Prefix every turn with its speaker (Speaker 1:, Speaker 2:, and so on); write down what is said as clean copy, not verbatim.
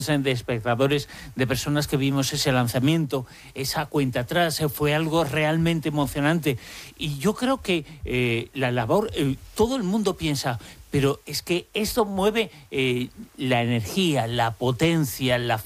Speaker 1: de espectadores, de personas que vimos ese lanzamiento, esa cuenta atrás, fue algo realmente emocionante. Y yo creo que la labor, todo el mundo piensa, pero es que esto mueve la energía, la potencia, la